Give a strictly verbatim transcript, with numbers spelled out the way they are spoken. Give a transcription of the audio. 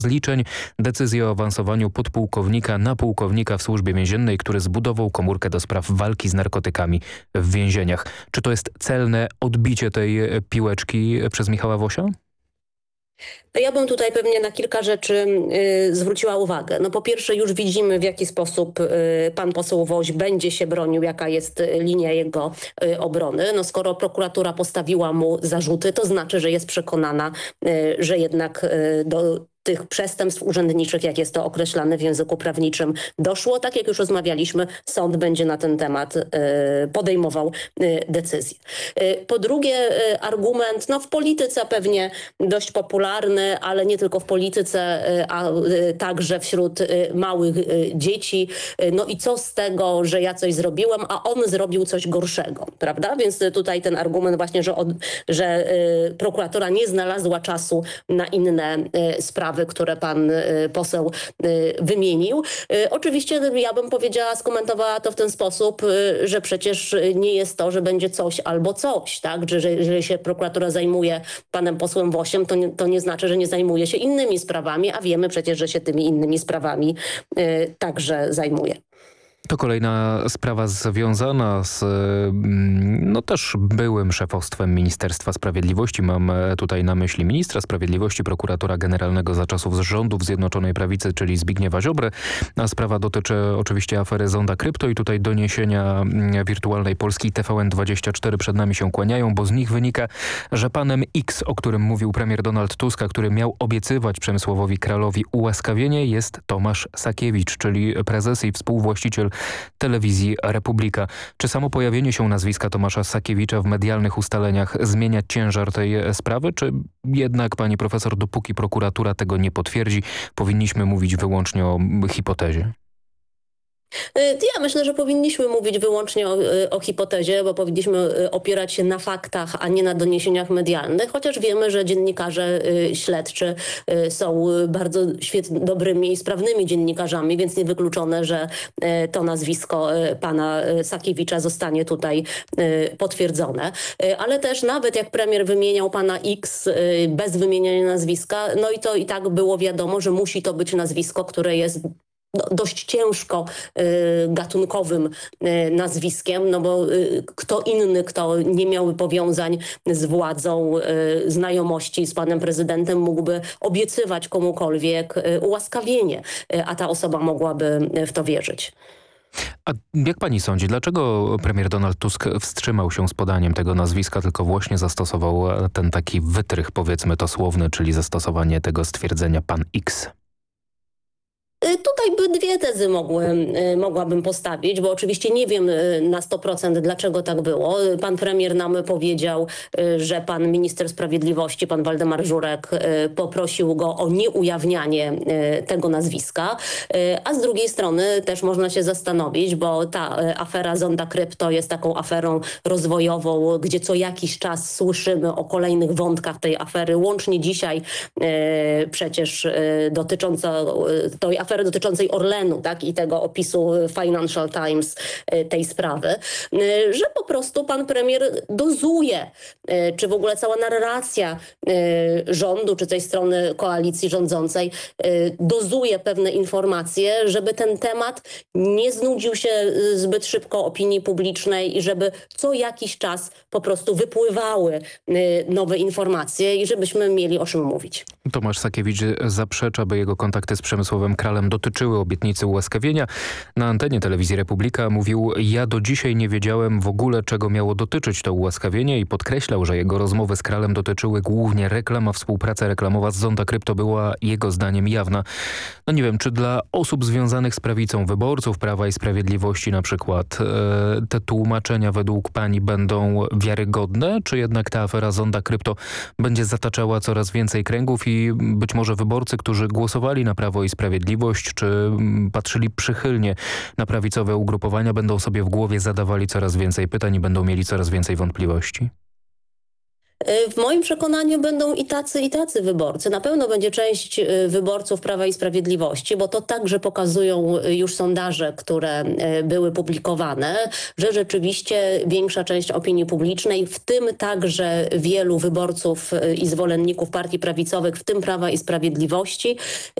zliczeń decyzję o awansowaniu podpułkownika na pułkownika w Służbie Więziennej, który zbudował komórkę do spraw walki z narkotykami w więzieniach. Czy to jest celne odbicie tej piłeczki przez Michała Wosia? Ja bym tutaj pewnie na kilka rzeczy y, zwróciła uwagę. No po pierwsze już widzimy, w jaki sposób y, pan poseł Woś będzie się bronił, jaka jest y, linia jego y, obrony. No skoro prokuratura postawiła mu zarzuty, to znaczy, że jest przekonana, y, że jednak y, do tych przestępstw urzędniczych, jak jest to określane w języku prawniczym, doszło. Tak jak już rozmawialiśmy, sąd będzie na ten temat y, podejmował y, decyzję. Y, po drugie y, argument, no w polityce pewnie dość popularny, ale nie tylko w polityce, y, a y, także wśród y, małych y, dzieci. Y, no i co z tego, że ja coś zrobiłem, a on zrobił coś gorszego, prawda? Więc y, tutaj ten argument właśnie, że, od, że y, prokuratura nie znalazła czasu na inne y, sprawy, które pan y, poseł y, wymienił. Y, oczywiście ja bym powiedziała, skomentowała to w ten sposób, y, że przecież nie jest to, że będzie coś albo coś, tak? Że, że jeżeli się prokuratura zajmuje panem posłem Wosiem, to nie, to nie znaczy, że nie zajmuje się innymi sprawami, a wiemy przecież, że się tymi innymi sprawami y, także zajmuje. To kolejna sprawa związana z no też byłym szefostwem Ministerstwa Sprawiedliwości. Mam tutaj na myśli ministra sprawiedliwości, prokuratora generalnego za czasów rządów Zjednoczonej Prawicy, czyli Zbigniewa Ziobry. A sprawa dotyczy oczywiście afery Zonda Krypto i tutaj doniesienia Wirtualnej Polski T V N dwadzieścia cztery przed nami się kłaniają, bo z nich wynika, że panem X, o którym mówił premier Donald Tusk, a który miał obiecywać Przemysławowi Kralowi ułaskawienie, jest Tomasz Sakiewicz, czyli prezes i współwłaściciel Telewizji Republika. Czy samo pojawienie się nazwiska Tomasza Sakiewicza w medialnych ustaleniach zmienia ciężar tej sprawy, czy jednak, pani profesor, dopóki prokuratura tego nie potwierdzi, powinniśmy mówić wyłącznie o hipotezie? Ja myślę, że powinniśmy mówić wyłącznie o, o hipotezie, bo powinniśmy opierać się na faktach, a nie na doniesieniach medialnych, chociaż wiemy, że dziennikarze śledczy są bardzo świetnie, dobrymi i sprawnymi dziennikarzami, więc niewykluczone, że to nazwisko pana Sakiewicza zostanie tutaj potwierdzone. Ale też nawet jak premier wymieniał pana X bez wymieniania nazwiska, no i to i tak było wiadomo, że musi to być nazwisko, które jest dość ciężko y, gatunkowym y, nazwiskiem, no bo y, kto inny, kto nie miałby powiązań z władzą, y, znajomości z panem prezydentem, mógłby obiecywać komukolwiek y, ułaskawienie, y, a ta osoba mogłaby w to wierzyć. A jak pani sądzi, dlaczego premier Donald Tusk wstrzymał się z podaniem tego nazwiska, tylko właśnie zastosował ten taki wytrych, powiedzmy to słowny, czyli zastosowanie tego stwierdzenia pan X? Tutaj by dwie tezy mogły, mogłabym postawić, bo oczywiście nie wiem na sto procent dlaczego tak było. Pan premier nam powiedział, że pan minister sprawiedliwości, pan Waldemar Żurek, poprosił go o nieujawnianie tego nazwiska, a z drugiej strony też można się zastanowić, bo ta afera Zonda Krypto jest taką aferą rozwojową, gdzie co jakiś czas słyszymy o kolejnych wątkach tej afery, łącznie dzisiaj przecież dotycząco tej afery dotyczącej Orlenu, tak, i tego opisu Financial Times tej sprawy, że po prostu pan premier dozuje, czy w ogóle cała narracja rządu, czy tej strony koalicji rządzącej dozuje pewne informacje, żeby ten temat nie znudził się zbyt szybko opinii publicznej i żeby co jakiś czas po prostu wypływały nowe informacje i żebyśmy mieli o czym mówić. Tomasz Sakiewicz zaprzecza, by jego kontakty z Przemysławem Kralem dotyczyły obietnicy ułaskawienia. Na antenie Telewizji Republika mówił: ja do dzisiaj nie wiedziałem w ogóle, czego miało dotyczyć to ułaskawienie, i podkreślał, że jego rozmowy z Kralem dotyczyły głównie reklam, a współpraca reklamowa z Zonda Krypto była jego zdaniem jawna. No nie wiem, czy dla osób związanych z prawicą, wyborców Prawa i Sprawiedliwości na przykład, e, te tłumaczenia według pani będą wiarygodne, czy jednak ta afera Zonda Krypto będzie zataczała coraz więcej kręgów i być może wyborcy, którzy głosowali na Prawo i Sprawiedliwość, czy patrzyli przychylnie na prawicowe ugrupowania, będą sobie w głowie zadawali coraz więcej pytań i będą mieli coraz więcej wątpliwości? W moim przekonaniu będą i tacy, i tacy wyborcy. Na pewno będzie część wyborców Prawa i Sprawiedliwości, bo to także pokazują już sondaże, które były publikowane, że rzeczywiście większa część opinii publicznej, w tym także wielu wyborców i zwolenników partii prawicowych, w tym Prawa i Sprawiedliwości,